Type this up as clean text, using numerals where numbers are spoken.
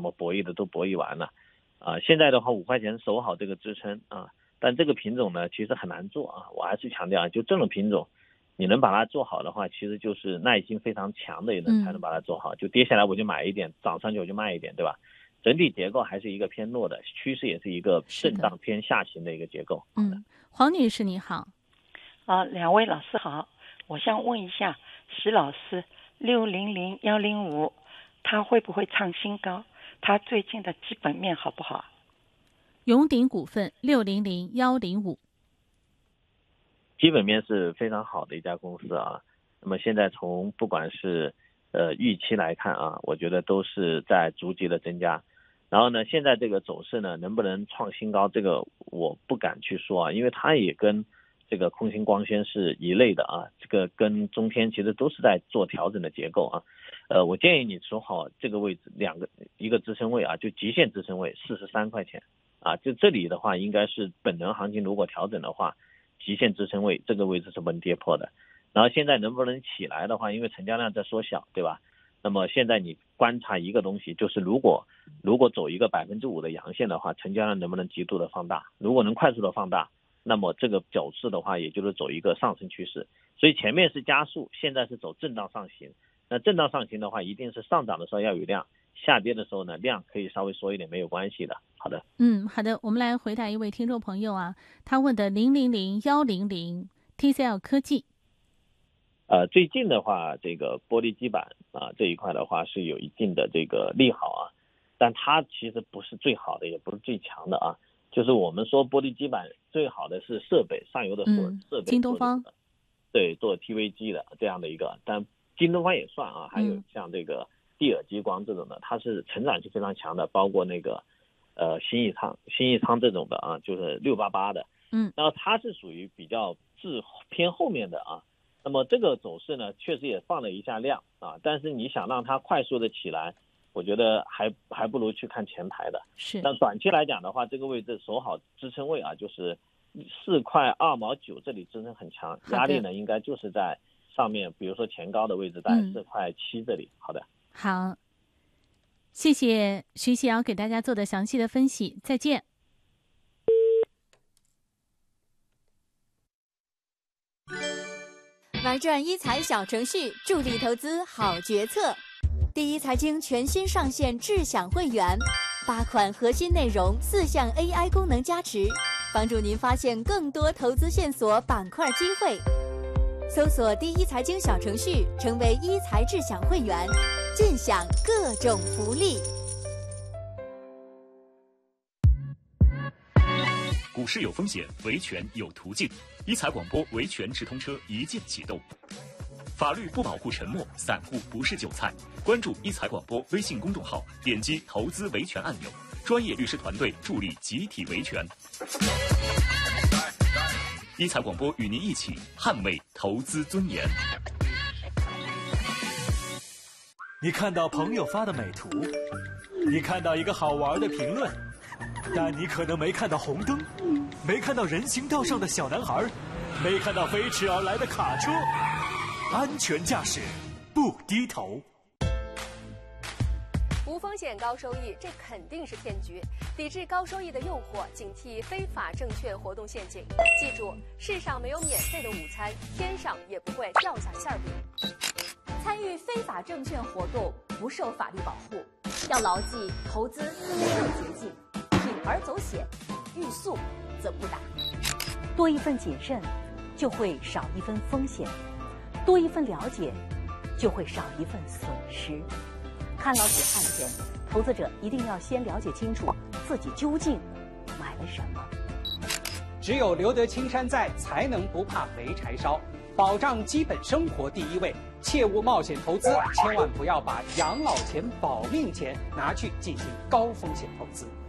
么博弈的都博弈完了，现在的话5块钱守好这个支撑啊，但这个品种呢其实很难做啊，我还是强调就这种品种，你能把它做好的话，其实就是耐心非常强的人才能把它做好，就跌下来我就买一点，涨上去我就卖一点，对吧？整体结构还是一个偏弱的趋势，也是一个震荡偏下行的一个结构。 黄女士你好。 两位老师好，我想问一下石老师，600105，他会不会创新高？他最近的基本面好不好？ 永鼎股份600105， 基本面是非常好的一家公司啊。那么现在从不管是预期来看啊，我觉得都是在逐级的增加。然后呢，现在这个走势呢，能不能创新高，这个我不敢去说啊，因为它也跟这个空心光纤是一类的啊，这个跟中天其实都是在做调整的结构啊。我建议你守好这个位置，一个支撑位啊，就极限支撑位43块钱啊，就这里的话应该是本轮行情如果调整的话，极限支撑位这个位置是不能跌破的。然后现在能不能起来的话，因为成交量在缩小，对吧？那么现在你观察一个东西，就是如果走一个5%的阳线的话，成交量能不能极度的放大？如果能快速的放大，那么这个走势的话，也就是走一个上升趋势。所以前面是加速，现在是走震荡上行。那震荡上行的话，一定是上涨的时候要有量，下跌的时候呢，量可以稍微缩一点，没有关系的。好的。 好的，我们来回答一位听众朋友啊，他问的000100 TCL 科技。 最近的话，这个玻璃基板这一块的话是有一定的这个利好啊，但它其实不是最好的，也不是最强的啊。就是我们说玻璃基板最好的是设备上游的设备， 京东方， 对，做 TV 机的这样的一个，但京东方也算啊，还有像这个蒂尔激光这种的，它是成长性非常强的，包括那个新义昌这种的啊，就是688的，然后它是属于比较偏后面的啊。那么这个走势呢，确实也放了一下量啊，但是你想让它快速的起来，我觉得还不如去看前排的。 是。 但短期来讲的话，这个位置守好支撑位啊，就是4块2毛9，这里支撑很强，压力呢应该就是在上面，比如说前高的位置在4块7这里。好的。 好，谢谢徐喜瑶给大家做的详细的分析，再见。 玩转一财小程序，助力投资好决策。第一财经全新上线智享会员，8款核心内容，4项 AI 功能加持，帮助您发现更多投资线索、板块机会。搜索第一财经小程序，成为一财智享会员，尽享各种福利。 股市有风险，维权有途径。一财广播维权直通车一键启动。法律不保护沉默，散户不是韭菜。关注一财广播微信公众号，点击投资维权按钮，专业律师团队助力集体维权。一财广播与您一起捍卫投资尊严。 你看到朋友发的美图，你看到一个好玩的评论，但你可能没看到红灯，没看到人行道上的小男孩，没看到飞驰而来的卡车。安全驾驶，不低头。 无风险高收益，这肯定是骗局。抵制高收益的诱惑，警惕非法证券活动陷阱。记住，世上没有免费的午餐，天上也不会掉下馅饼。 参与非法证券活动不受法律保护，要牢记投资没有捷径，铤而走险，欲速则不达。 多一份谨慎，就会少一分风险；多一份了解，就会少一份损失。看牢解案前，投资者一定要先了解清楚自己究竟买了什么。 只有留得青山在，才能不怕没柴烧。保障基本生活第一位，切勿冒险投资，千万不要把养老钱、保命钱拿去进行高风险投资。